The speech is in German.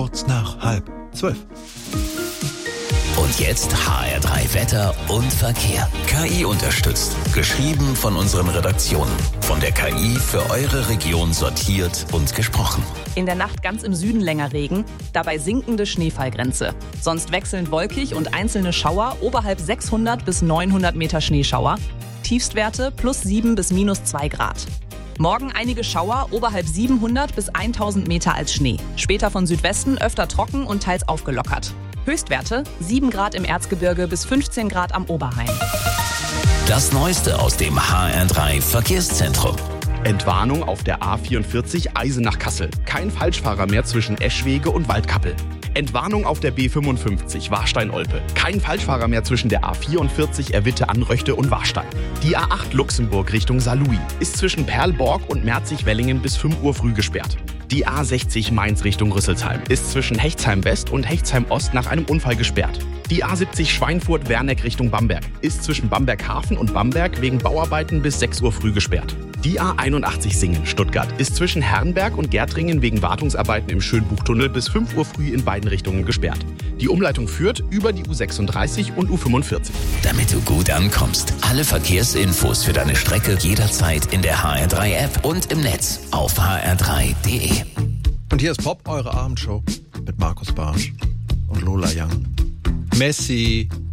kurz nach 11:30. Und jetzt HR3 Wetter und Verkehr. KI unterstützt. Geschrieben von unseren Redaktionen. Von der KI für eure Region sortiert und gesprochen. In der Nacht ganz im Süden länger Regen, dabei sinkende Schneefallgrenze. Sonst wechselnd wolkig und einzelne Schauer oberhalb 600 bis 900 Meter Schneeschauer. Tiefstwerte +7 bis -2 Grad. Morgen einige Schauer oberhalb 700 bis 1000 Meter als Schnee. Später von Südwesten öfter trocken und teils aufgelockert. Höchstwerte 7 Grad im Erzgebirge bis 15 Grad am Oberrhein. Das Neueste aus dem HR3 Verkehrszentrum. Entwarnung auf der A44 Eisenach-Kassel. Kein Falschfahrer mehr zwischen Eschwege und Waldkappel. Entwarnung auf der B55 Warstein-Olpe. Kein Falschfahrer mehr zwischen der A44 Erwitte-Anröchte und Warstein. Die A8 Luxemburg Richtung Saarlouis ist zwischen Perlborg und Merzig-Wellingen bis 5 Uhr früh gesperrt. Die A60 Mainz Richtung Rüsselsheim ist zwischen Hechtsheim West und Hechtsheim Ost nach einem Unfall gesperrt. Die A70 Schweinfurt-Werneck Richtung Bamberg ist zwischen Bamberg-Hafen und Bamberg wegen Bauarbeiten bis 6 Uhr früh gesperrt. Die A81 Singen-Stuttgart ist zwischen Herrenberg und Gärtringen wegen Wartungsarbeiten im Schönbuchtunnel bis 5 Uhr früh in beiden Richtungen gesperrt. Die Umleitung führt über die U36 und U45. Damit du gut ankommst. Alle Verkehrsinfos für deine Strecke jederzeit in der HR3-App und im Netz auf hr3.de. Und hier ist Pop, eure Abendshow mit Markus Bartsch und Lola Young. Messi